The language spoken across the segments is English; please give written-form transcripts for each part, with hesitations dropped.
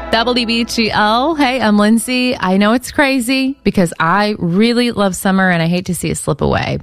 WBGL. Hey, I'm Lindsay. I know it's crazy because I really love summer and I hate to see it slip away.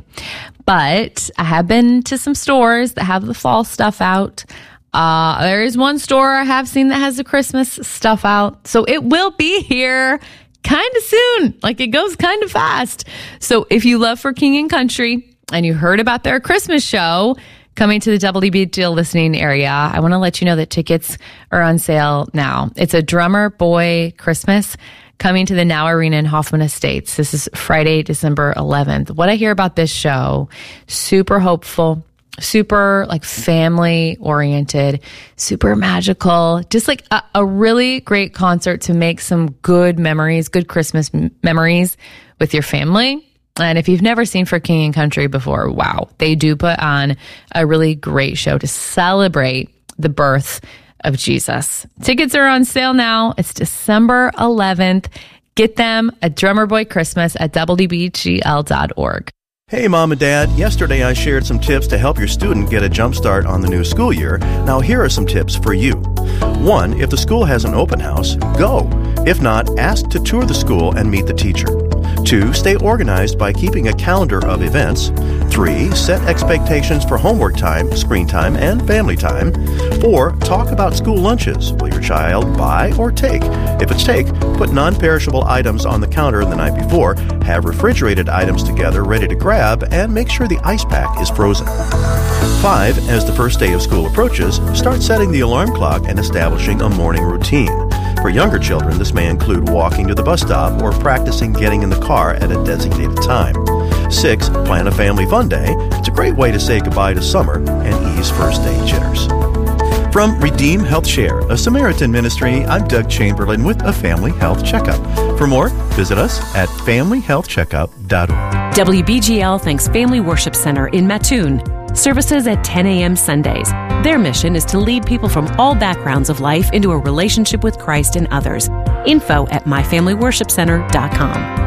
But I have been to some stores that have the fall stuff out. There is one store I have seen that has the Christmas stuff out. So it will be here kind of soon. Like, it goes kind of fast. So if you love For King and Country and you heard about their Christmas show coming to the WBGL listening area, I want to let you know that tickets are on sale now. It's a Drummer Boy Christmas coming to the Now Arena in Hoffman Estates. This is Friday, December 11th. What I hear about this show, super hopeful, super like family oriented, super magical, just like a really great concert to make some good memories, good Christmas memories with your family. And if you've never seen For King and Country before, wow, they do put on a really great show to celebrate the birth of Jesus. Tickets are on sale now. It's December 11th. Get them at Drummer Boy Christmas at WBGL.org. Hey, Mom and Dad. Yesterday I shared some tips to help your student get a jump start on the new school year. Now here are some tips for you. 1. If the school has an open house, go. If not, ask to tour the school and meet the teacher. 2. Stay organized by keeping a calendar of events. 3. Set expectations for homework time, screen time, and family time. 4. Talk about school lunches. Will your child buy or take? If it's take, put non-perishable items on the counter the night before, have refrigerated items together ready to grab, and make sure the ice pack is frozen. 5. As the first day of school approaches, start setting the alarm clock and establishing a morning routine. For younger children, this may include walking to the bus stop or practicing getting in the car at a designated time. 6. Plan a family fun day. It's a great way to say goodbye to summer and ease first day jitters. From Redeem Health Share, a Samaritan ministry, I'm Doug Chamberlain with a Family Health Checkup. For more, visit us at familyhealthcheckup.org. WBGL thanks Family Worship Center in Mattoon. Services at 10 a.m. Sundays. Their mission is to lead people from all backgrounds of life into a relationship with Christ and others. Info at myfamilyworshipcenter.com.